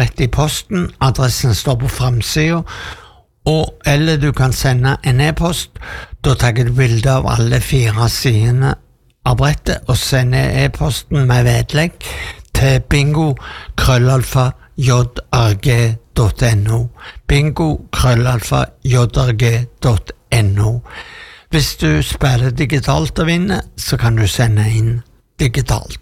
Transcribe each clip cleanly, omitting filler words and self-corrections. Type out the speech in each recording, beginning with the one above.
rett i posten. Adressen står på framsiden. Eller du kan sende en e-post. Da tar du bilde av alle 4 sidene av brettet og sender e-posten med vedlegg til bingo@jrg.no. bingo@jrg.no. Hvis du spiller digitalt og vinner, så kan du sende inn digitalt.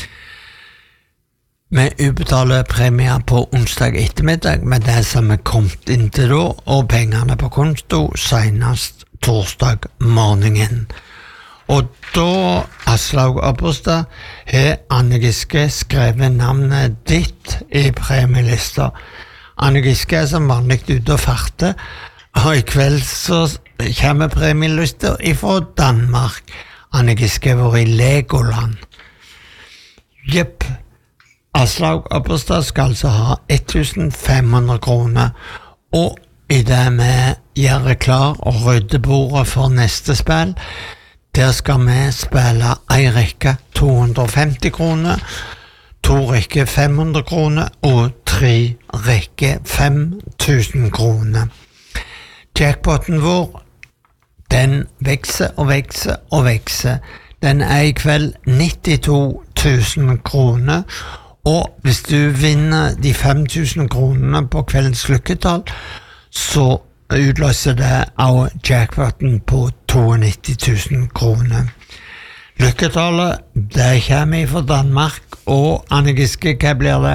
Vi utbetaler premier på onsdag ettermiddag med det som kommet inn til da, og pengene på konto senest torsdag morgenen. Og da, Aslaug Opperstad, har Anne Giske skrevet navnet ditt i premielista. Anne Giske er som vanlig ute og farte, og i kveld så kommer premielista fra Danmark. Anne Giske var i Legoland. Jepp. Aslaug Opperstad skal altså ha 1500 kroner, og i det vi gjør klar og rydder bordet for neste spill, der skal vi spille en rekke 250 kroner, 2 rekker 500 kroner og 3 rekker 5000 kroner. Jackpoten vår, den vekser og vekser og vekser. Den er i kveld 92 000 kroner, og hvis du vinner de 5000 kronene på kveldens lykketall, så utløser det av jackpoten på 92 000 kroner. Lykketallet, det kommer fra Danmark, og Anne Giske, hva blir det?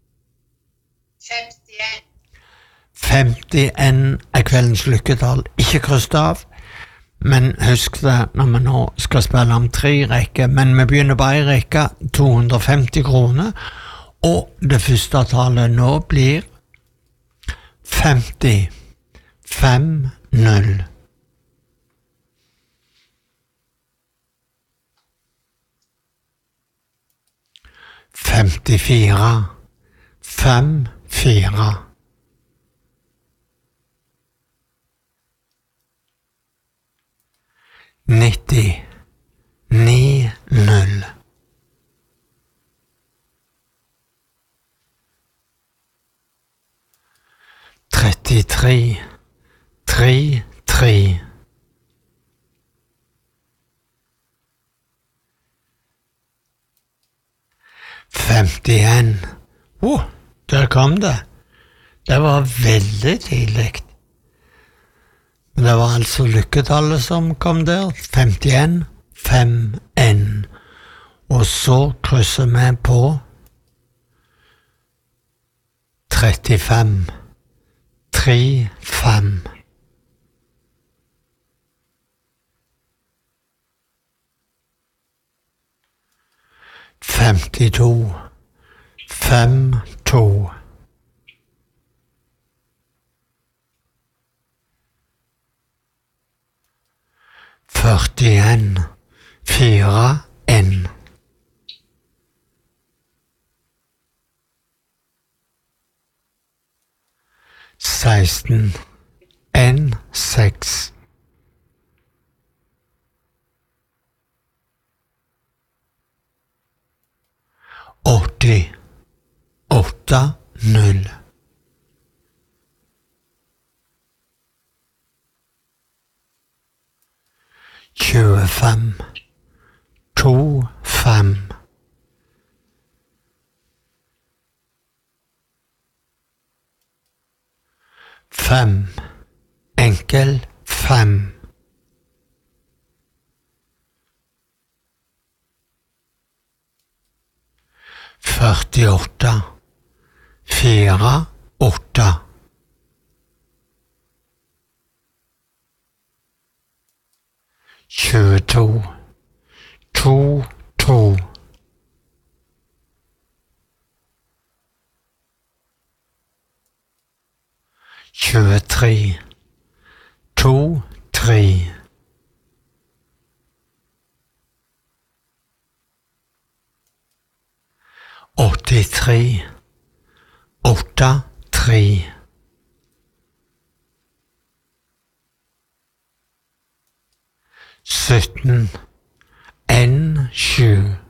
51. 51 er kveldens lykketall. Ikke kryss av, men husk det når vi nå skal spille om 3 rekker, men vi begynner på en rekke, 250 kroner, og det første tallet nå blir 50. 5-0. 54. 5-4. 90. 9-0. 33. 3-3. 51. Der kom det. Det var veldig tidlig. Men det var altså lykketallet som kom der. 51, 5-1. Og så krysser vi på 35, 3-5. 52, 5-2. 41, 4-1. 16, 1-6. 80, 8-0. 25, 2-5. 5, enkel 5. 48, 4-8. 22, 2-2. 23, 2-3. 83, 8-3. 17, 1-7.